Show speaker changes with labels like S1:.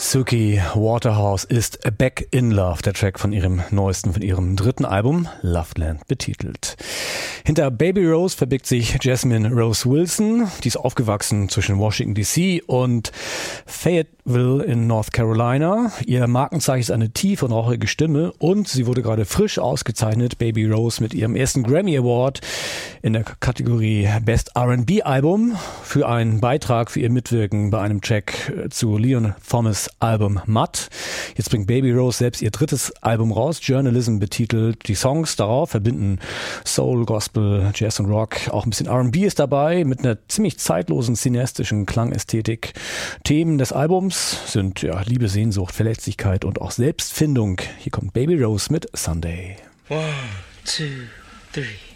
S1: Suki Waterhouse ist Back in Love, der Track von ihrem dritten Album, Loveland, betitelt. Hinter Baby Rose verbirgt sich Jasmine Rose Wilson. Die ist aufgewachsen zwischen Washington D.C. und Fayetteville in North Carolina. Ihr Markenzeichen ist eine tiefe und rauchige Stimme und sie wurde gerade frisch ausgezeichnet, Baby Rose, mit ihrem ersten Grammy Award in der Kategorie Best R&B Album für einen Beitrag für ihr Mitwirken bei einem Track zu Leon Thomas' Album Mud. Jetzt bringt Baby Rose selbst ihr drittes Album raus, Journalism betitelt. Die Songs darauf verbinden Soul, Gospel, Jazz und Rock. Auch ein bisschen R&B ist dabei mit einer ziemlich zeitlosen cineastischen Klangästhetik. Themen des Albums sind Liebe, Sehnsucht, Verletzlichkeit und auch Selbstfindung. Hier kommt Baby Rose mit Sunday.
S2: 1, 2, 3